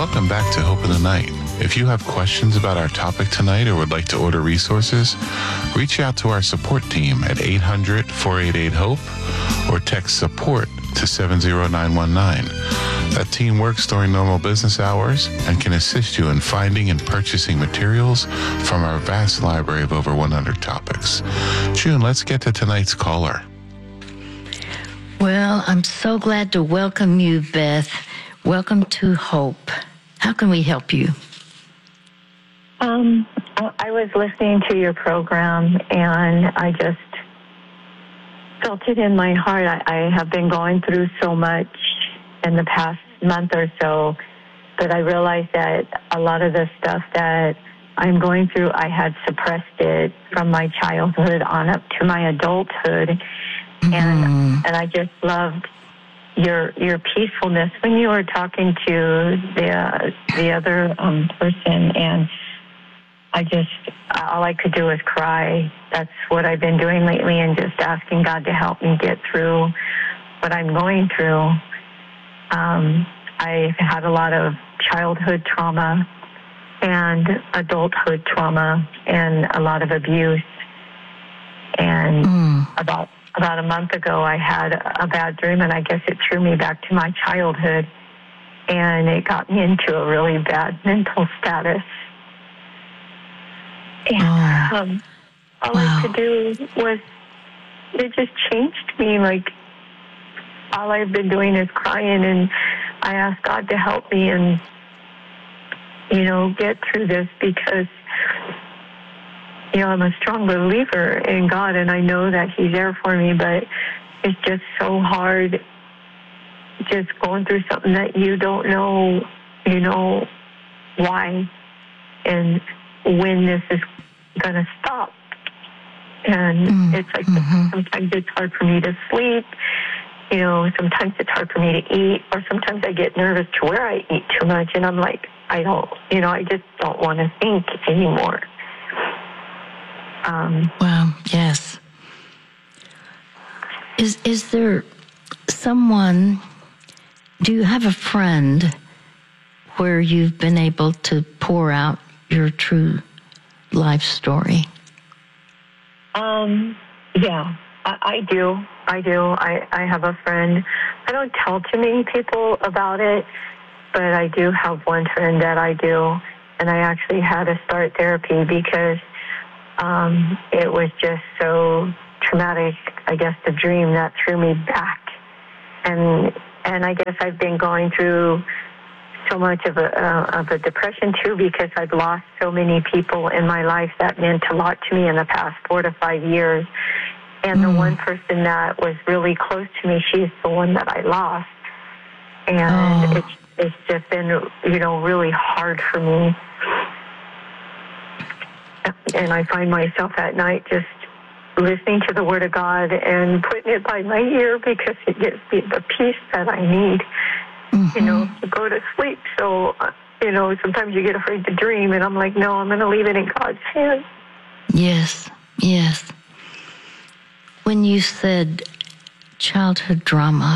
Welcome back to Hope in the Night. If you have questions about our topic tonight or would like to order resources, reach out to our support team at 800-488-HOPE or text support to 70919. That team works during normal business hours and can assist you in finding and purchasing materials from our vast library of over 100 topics. June, let's get to tonight's caller. Well, I'm so glad to welcome you, Beth. Welcome to Hope. How can we help you? I was listening to your program, and I just felt it in my heart. I have been going through so much in the past month or so, but I realized that a lot of the stuff that I'm going through, I had suppressed it from my childhood on up to my adulthood, and I just loved your peacefulness when you were talking to the other person, and all I could do was cry. That's what I've been doing lately, and just asking God to help me get through what I'm going through. I've had a lot of childhood trauma and adulthood trauma and a lot of abuse. And about a month ago, I had a bad dream, and I guess it threw me back to my childhood, and it got me into a really bad mental status. And all I could do was, it just changed me. Like, all I've been doing is crying, and I asked God to help me and, get through this, because, I'm a strong believer in God, and I know that He's there for me, but it's just so hard just going through something that you don't know, why and when this is going to stop. And it's like sometimes it's hard for me to sleep. Sometimes it's hard for me to eat, or sometimes I get nervous to where I eat too much, and I'm like, I just don't want to think anymore. Wow, yes. Is there someone, do you have a friend where you've been able to pour out your true life story? Yeah, I do. I have a friend. I don't tell too many people about it, but I do have one friend that I do, and I actually had to start therapy because it was just so traumatic, I guess, the dream that threw me back. And I guess I've been going through so much of a depression, too, because I've lost so many people in my life that meant a lot to me in the past 4 to 5 years. And the one person that was really close to me, she's the one that I lost. And it's just been, really hard for me. And I find myself at night just listening to the Word of God and putting it by my ear, because it gives me the peace that I need, to go to sleep. So, sometimes you get afraid to dream, and I'm like, no, I'm going to leave it in God's hands. Yes. When you said childhood trauma,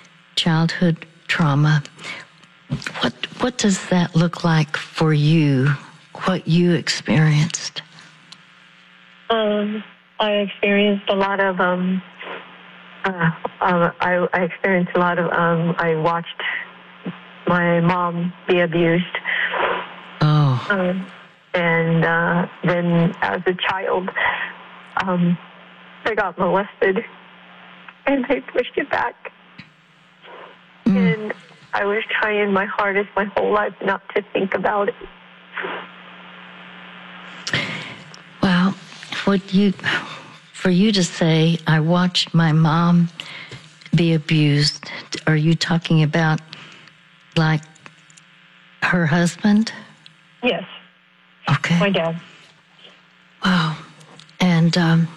what does that look like for you? What you experienced? I experienced a lot of. I watched my mom be abused. And then as a child, I got molested, and they pushed it back. And I was trying my hardest my whole life not to think about it. Well, for you to say, I watched my mom be abused, are you talking about, like, her husband? Yes. Okay. My dad. Wow. And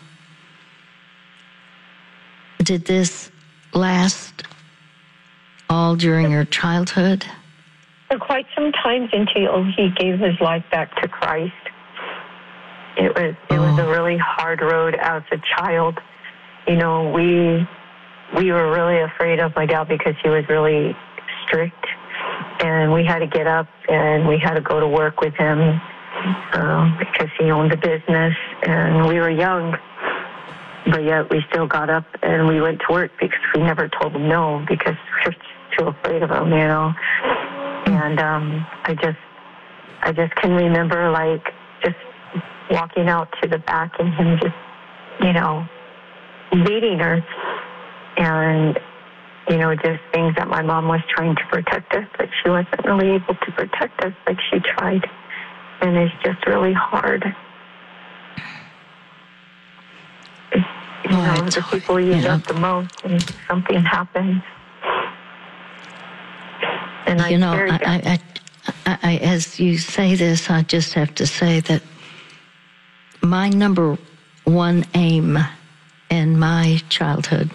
did this last all during your childhood? For quite some time, until he gave his life back to Christ. It was a really hard road as a child. We were really afraid of my dad because he was really strict, and and we had to get up and we had to go to work with him because he owned a business, and we were young, but yet we still got up and we went to work because we never told him no because we were too afraid of him, you know. And I just can remember like just walking out to the back and him just, you know, beating her, and you know, just things that my mom was trying to protect us, but she wasn't really able to protect us like she tried. And it's just really hard. You know, the people you love the most, and something happens. And you know, I, as you say this, I just have to say that my number one aim in my childhood,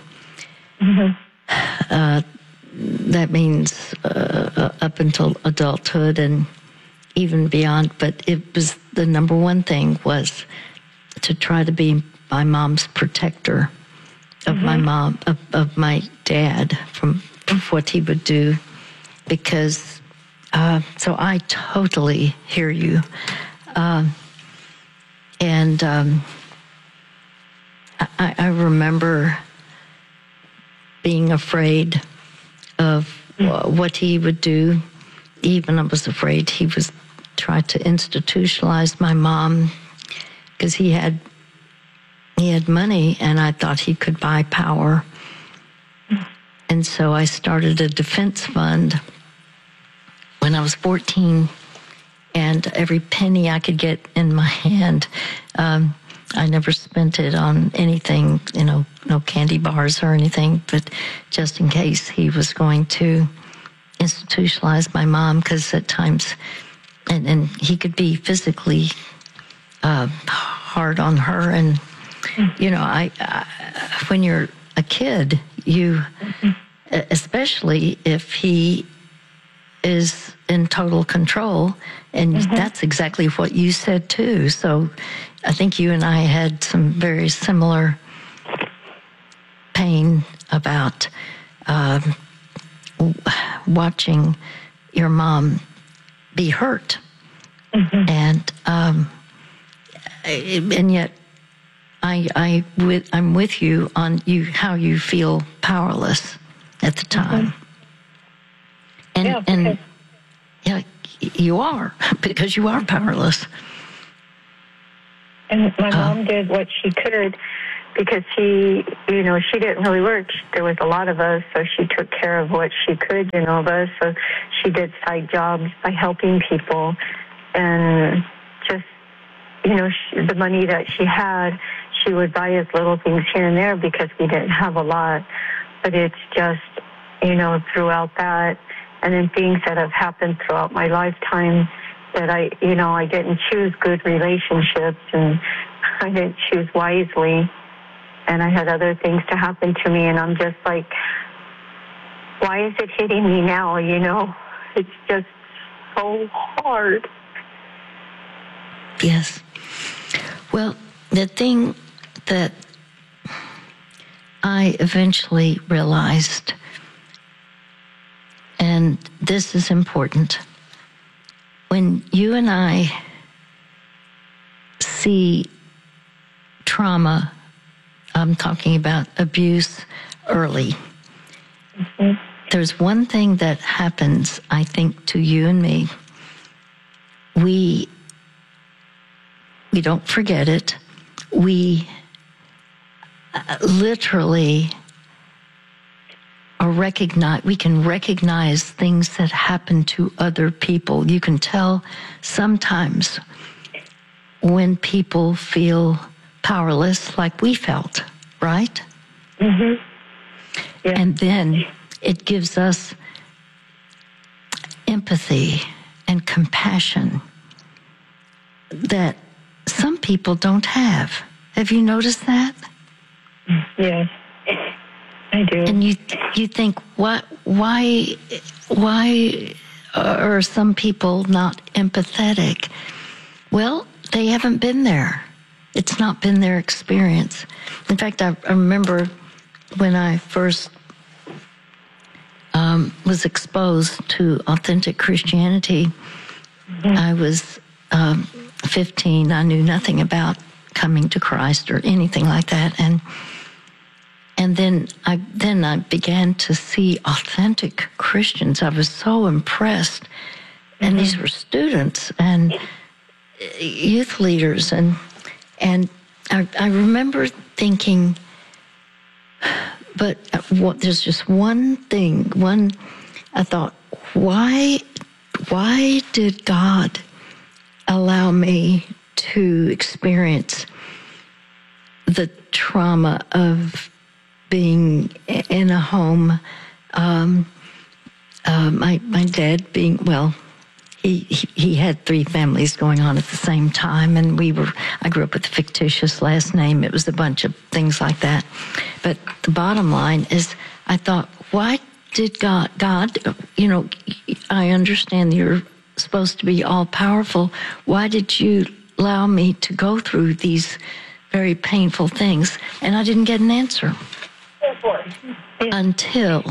that means up until adulthood and even beyond, but it was the number one thing was to try to be my mom's protector of my mom, of my dad from what he would do, because so I totally hear you. And I remember being afraid of what he would do. Even I was afraid he was trying to institutionalize my mom because he had money, and I thought he could buy power. And so I started a defense fund when I was 14, and every penny I could get in my hand, I never spent it on anything, you know, no candy bars or anything, but just in case he was going to institutionalize my mom, because at times, and he could be physically hard on her. And, you know, I when you're a kid, you, especially if he is in total control, and that's exactly what you said too. So I think you and I had some very similar pain about watching your mom be hurt, and yet I'm with you on how you feel powerless at the time, and yeah, you are, because you are powerless. And my mom did what she could, because she, you know, she didn't really work. There was a lot of us, so she took care of what she could, you know, of us. So she did side jobs by helping people, and just, you know, the money that she had, she would buy us little things here and there because we didn't have a lot. But it's just, you know, throughout that, and then things that have happened throughout my lifetime, that I didn't choose good relationships, and I didn't choose wisely, and I had other things to happen to me, and I'm just like, why is it hitting me now, you know? It's just so hard. Yes. Well, the thing that I eventually realized, and this is important, when you and I see trauma, I'm talking about abuse early, there's one thing that happens, I think, to you and me. We don't forget it. We literally we can recognize things that happen to other people. You can tell sometimes when people feel powerless, like we felt, right? Yeah. And then it gives us empathy and compassion that some people don't have. Have you noticed that? Yes, I do. And you think, why are some people not empathetic? Well, they haven't been there. It's not been their experience. In fact, I remember when I first was exposed to authentic Christianity. I was 15. I knew nothing about coming to Christ or anything like that, and then I began to see authentic Christians. I was so impressed, and these were students and youth leaders, and I remember thinking, but there's just one thing. I thought, why did God allow me to experience the trauma of being in a home? My dad being, well, he had 3 families going on at the same time, and I grew up with a fictitious last name. It was a bunch of things like that. But the bottom line is, I thought, why did God, I understand you're supposed to be all powerful. Why did you allow me to go through these very painful things? And I didn't get an answer until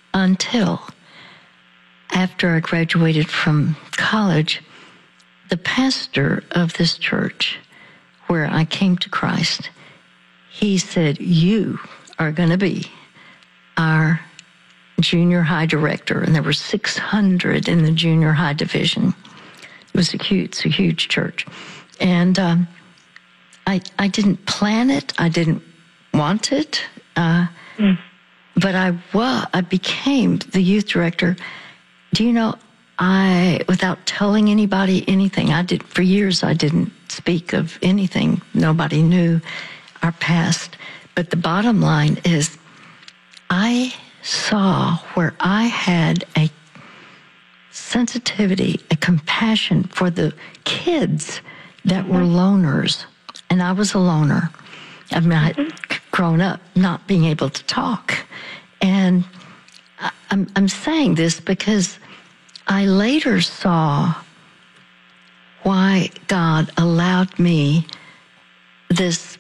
after I graduated from college. The pastor of this church where I came to Christ, he said, "You are going to be our junior high director." And there were 600 in the junior high division. It was a huge church. And I didn't plan it. I didn't want it. But I became the youth director. Do you know, without telling anybody anything, for years I didn't speak of anything. Nobody knew our past. But the bottom line is, I saw where I had a sensitivity, a compassion for the kids that were loners. And I was a loner. I mean, I had grown up not being able to talk. And I'm saying this because I later saw why God allowed me this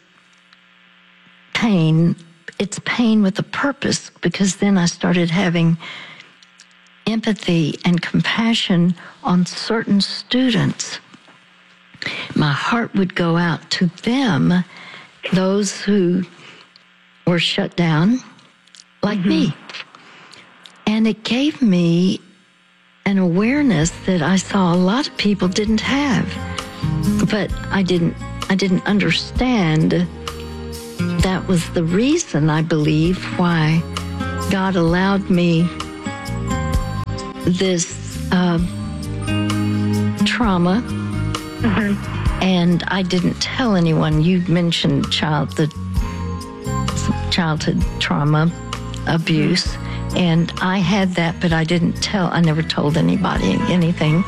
pain. It's pain with a purpose, because then I started having empathy and compassion on certain students. My heart would go out to them, those who were shut down, like me. And it gave me an awareness that I saw a lot of people didn't have. But I didn't understand that was the reason, I believe, why God allowed me this trauma. And I didn't tell anyone. You mentioned childhood trauma, abuse, and I had that, but I never told anybody anything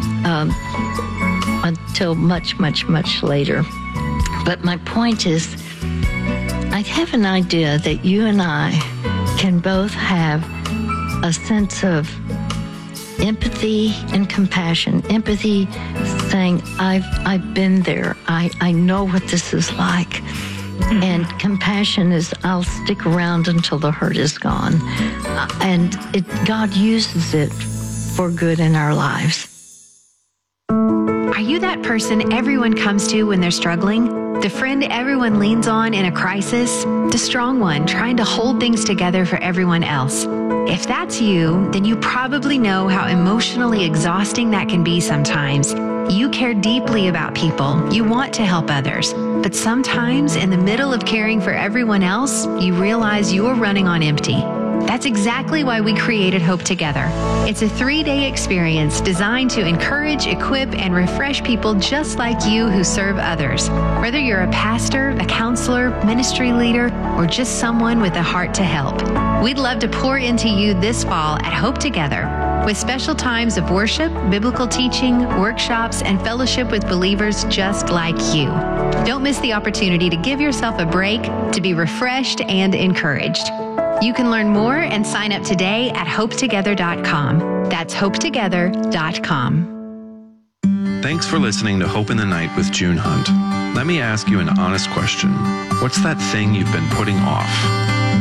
until much later. But my point is, I have an idea that you and I can both have a sense of empathy and compassion. Empathy, saying, I've been there. I know what this is like. And compassion is, I'll stick around until the hurt is gone. And God uses it for good in our lives. Are you that person everyone comes to when they're struggling? The friend everyone leans on in a crisis? The strong one trying to hold things together for everyone else? If that's you, then you probably know how emotionally exhausting that can be sometimes. You care deeply about people. You want to help others. But sometimes, in the middle of caring for everyone else, you realize you're running on empty. That's exactly why we created Hope Together. It's a 3-day experience designed to encourage, equip, and refresh people just like you who serve others. Whether you're a pastor, a counselor, ministry leader, or just someone with a heart to help. We'd love to pour into you this fall at Hope Together, with special times of worship, biblical teaching, workshops, and fellowship with believers just like you. Don't miss the opportunity to give yourself a break, to be refreshed and encouraged. You can learn more and sign up today at hopetogether.com. That's hopetogether.com. Thanks for listening to Hope in the Night with June Hunt. Let me ask you an honest question. What's that thing you've been putting off?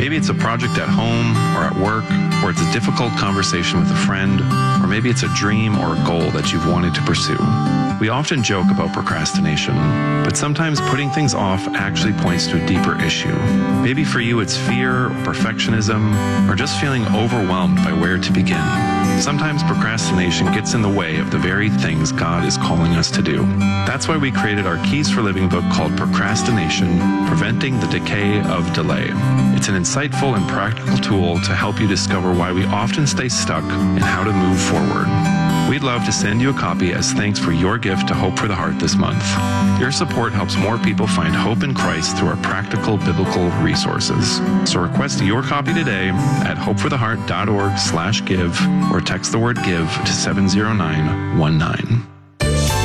Maybe it's a project at home or at work, or it's a difficult conversation with a friend, or maybe it's a dream or a goal that you've wanted to pursue. We often joke about procrastination, but sometimes putting things off actually points to a deeper issue. Maybe for you it's fear, or perfectionism, or just feeling overwhelmed by where to begin. Sometimes procrastination gets in the way of the very things God is calling us to do. That's why we created our Keys for Living book called Procrastination: Preventing the Decay of Delay. It's an insightful and practical tool to help you discover why we often stay stuck and how to move forward. We'd love to send you a copy as thanks for your gift to Hope for the Heart this month. Your support helps more people find hope in Christ through our practical biblical resources. So request your copy today at hopefortheheart.org/give or text the word give to 70919.